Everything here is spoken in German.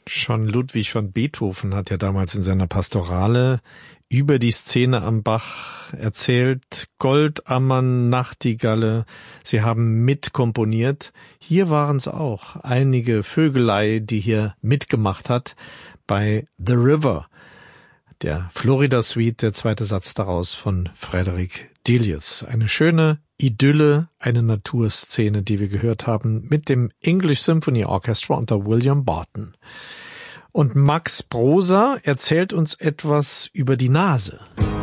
Schon Ludwig van Beethoven hat ja damals in seiner Pastorale über die Szene am Bach erzählt. Goldammern, Nachtigalle, sie haben mitkomponiert. Hier waren es auch einige Vögelei, die hier mitgemacht hat bei The River, der Florida Suite, der zweite Satz daraus von Frederick Delius. Eine schöne Idylle, eine Naturszene, die wir gehört haben mit dem English Symphony Orchestra unter William Barton. Und Max Prosa erzählt uns etwas über die Nase.